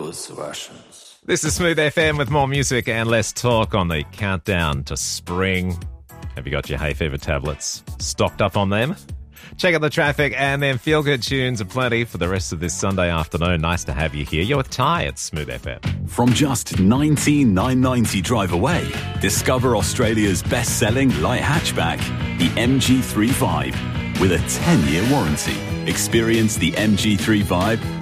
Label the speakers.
Speaker 1: was Russians.
Speaker 2: This is Smooth FM with more music and less talk on the countdown to spring. Have you got your hay fever tablets stocked up on them? Check out the traffic and then feel-good tunes aplenty for the rest of this Sunday afternoon. Nice to have you here. You're with Ty at Smooth FM.
Speaker 3: From just $19,990 drive away, discover Australia's best-selling light hatchback, the MG3 Vibe, with a 10-year warranty. Experience the MG3 Vibe